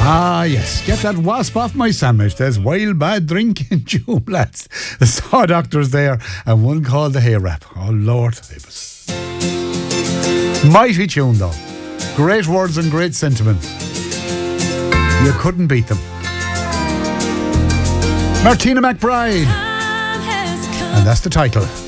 Ah, yes. Get that wasp off my sandwich. There's wild bad drink in June, lads. The Saw Doctor's there, and one called the Hay Rap. Oh, Lord. It was mighty tune, though. Great words and great sentiments. You couldn't beat them. Martina McBride. And that's the title.